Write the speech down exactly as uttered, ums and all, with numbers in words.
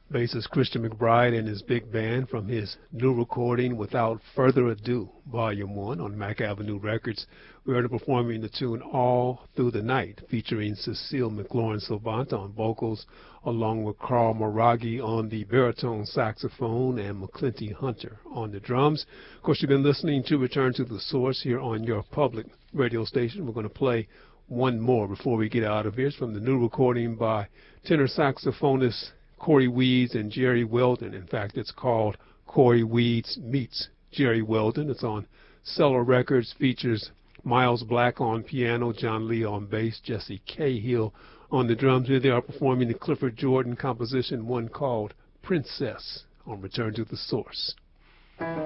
Bassist Christian McBride and his big band from his new recording, Without Further Ado, Volume one on Mack Avenue Records. We heard him performing the tune All Through the Night, featuring Cecile McLaurin-Salvant on vocals, along with Carl Maraghi on the baritone saxophone and McClinty Hunter on the drums. Of course, you've been listening to Return to the Source here on your public radio station. We're going to play one more before we get out of here. It's from the new recording by tenor saxophonist Corey Weeds and Jerry Weldon. In fact, it's called Corey Weeds Meets Jerry Weldon. It's on Cellar Records, features Miles Black on piano, John Lee on bass, Jesse Cahill on the drums. Here they are performing the Clifford Jordan composition, one called Princess, on Return to the Source.